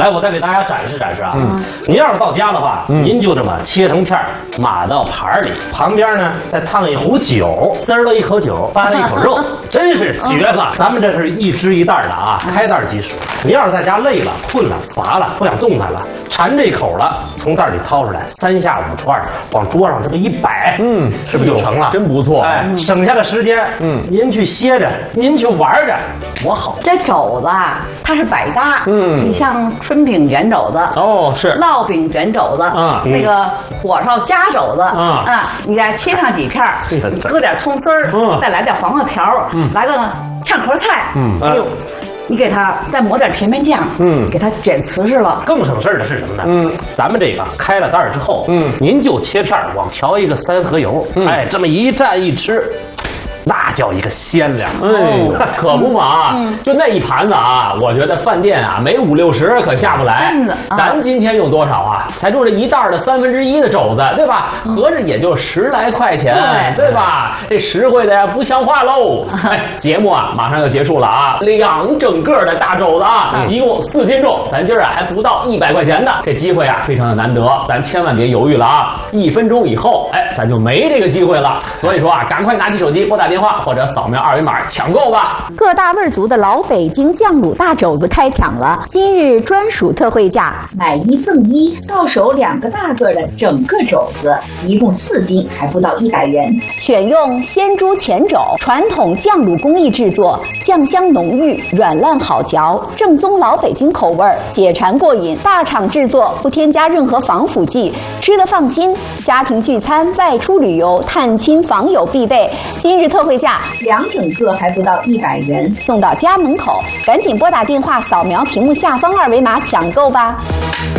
来，我再给大家展示展示啊。您要是到家的话，您就这么切成片，码到盘里，旁边呢再烫一壶酒，滋了一口酒，扒了一口肉，真是绝了。咱们这是一支一袋的啊，开袋即食。您要是在家累了、困了、乏了，不想动弹了，馋这口了，从袋里掏出来，3下5除2，往桌上这么一摆，是不是就成了？ 真不错。 哎，省下的时间，您去歇着，您去玩着，多好。 这肘子啊，它是百搭。你像春饼卷肘子， 哦，是烙饼卷肘子，那个火烧夹肘子，你再切上几片，搁点葱丝儿，再来点黄瓜条，来个炝壳菜，哎呦。你给它再抹点甜面酱，给它卷瓷实了。 更省事儿的是什么呢？咱们这个开了袋儿之后，您就切片往调一个3合油，哎，这么一蘸一吃。那叫一个鲜亮， 可不嘛！就那一盘子啊，我觉得饭店啊没5、60可下不来。咱今天用多少啊？才就这一袋的1/3的肘子，对吧？合着也就10来块钱，对吧？这实惠的呀不像话喽！哎，节目啊马上要结束了啊，2整个的大肘子啊，一共4斤重，咱今儿啊还不到100块钱的，这机会啊非常的难得，咱千万别犹豫了啊！1分钟以后，哎，咱就没这个机会了。所以说啊，赶快拿起手机拨打电话或者扫描2维码抢购吧！ 各大味族的老北京酱卤大肘子开抢了，今日专属特惠价， 买1赠1，到手2个大个的整个肘子，一共4斤，还不到100元。 选用鲜猪前肘，传统酱卤工艺制作，酱香浓郁，软烂好嚼，正宗老北京口味，解馋过瘾。大厂制作，不添加任何防腐剂，吃得放心。家庭聚餐、外出旅游、探亲访友必备。今日特惠价 2整个还不到100元， 送到家门口，赶紧拨打电话，扫描屏幕下方2维码抢购吧。